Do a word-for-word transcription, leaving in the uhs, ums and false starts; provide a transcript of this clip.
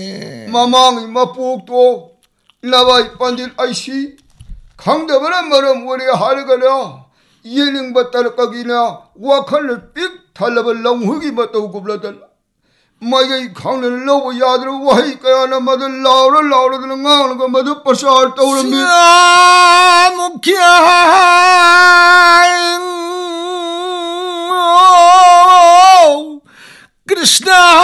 Mamang mapukto Nawai pandit aisi 강대변한 말은 우리 하르가랴 예능 받다를 까기나 와칸을 삑 달라벌 랑후기 받다고 굽라달 마이가 강을 넣고 야들을 와이까야 나 마들 라우를 라우르드는 강을 거 마들 빠샤할 떠오르미 무키야 Krishna